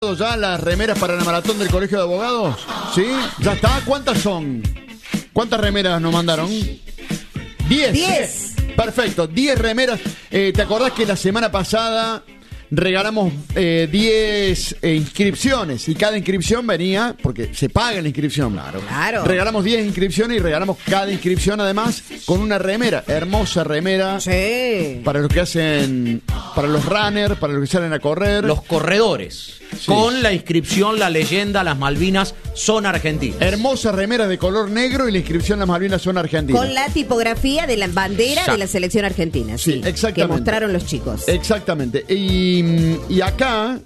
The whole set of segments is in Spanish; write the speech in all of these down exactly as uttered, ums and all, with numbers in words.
ya las remeras para la maratón del Colegio de Abogados? ¿Sí? ¿Ya está? ¿Cuántas son? ¿Cuántas remeras nos mandaron? Diez. Diez. Perfecto, diez remeras. Eh, ¿Te acordás que la semana pasada regalamos eh, diez eh, inscripciones? Y cada inscripción venía, porque se paga la inscripción. Claro. Claro. Regalamos diez inscripciones y regalamos cada inscripción además con una remera. Hermosa remera. Sí. Para los que hacen, para los runners, para los que salen a correr. Los corredores. Sí. Con la inscripción, la leyenda, las Malvinas son argentinas. Hermosa remera de color negro y la inscripción las Malvinas son argentinas. Con la tipografía de la bandera Exacto. de la selección argentina. Sí, Sí, exactamente. Que mostraron los chicos. Exactamente. Y, y acá,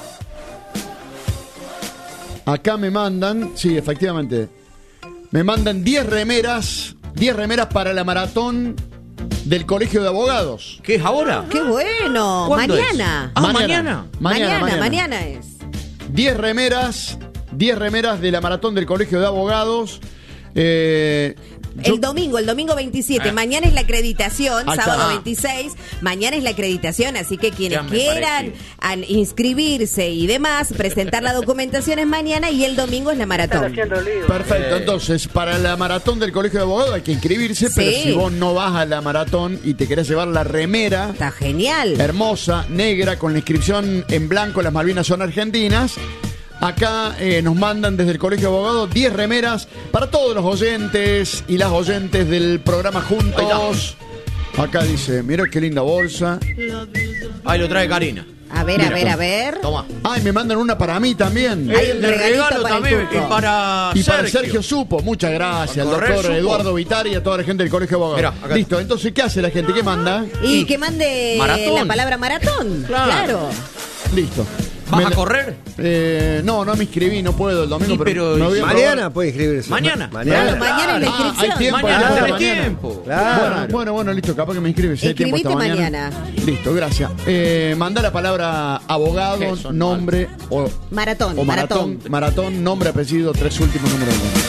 acá me mandan, sí, efectivamente, me mandan diez remeras, diez remeras para la maratón del Colegio de Abogados. ¿Qué es ahora? ¡Qué bueno! ¿Cuándo Mañana. es? Ah, mañana. Mañana, Mañana, mañana es. diez remeras, diez remeras de la maratón del Colegio de Abogados. Eh, yo- El domingo, el domingo veintisiete. Ah. Mañana es la acreditación, Ahí está. sábado Ah. veintiséis. Mañana es la acreditación, así que quienes Ya me quieran al inscribirse y demás, presentar la documentación es mañana y el domingo es la maratón. Perfecto, entonces para la maratón del Colegio de Abogados hay que inscribirse, pero Sí. si vos no vas a la maratón y te querés llevar la remera Está genial. hermosa, negra, con la inscripción en blanco, las Malvinas son argentinas, acá eh, nos mandan desde el Colegio de Abogados diez remeras para todos los oyentes y las oyentes del programa Juntos. Acá dice, mira qué linda bolsa. Ahí lo trae Karina. A ver, Mira. a ver, a ver. Toma. Ay, me mandan una para mí también. Hay un El de regalito regalo para el también Tuco. y para Y para Sergio. Sergio Supo, muchas gracias, al Para correr, doctor Supo. Eduardo Vitari y a toda la gente del Colegio de Abogados. Mirá, acá. Listo, entonces, ¿qué hace la gente? ¿Qué manda? Y Sí. que mande Maratón. la palabra maratón. Claro. Claro. Listo. ¿Vas Me a la- correr? Eh, no, no me inscribí, no puedo el domingo, Y pero, pero- me voy a Mañana probar. puede inscribirse. Mañana. Mañana. Claro, mañana es la Ah, hay inscripción. tiempo. Mañana hasta tenés mañana. tiempo. Claro. Bueno, bueno, bueno, listo, capaz que me inscribe. Si hay tiempo hasta Inscribite mañana. mañana. Listo, gracias. Eh, manda la palabra abogado, Eso, nombre o, Maratón, o maratón, maratón. maratón, nombre, apellido, tres últimos números de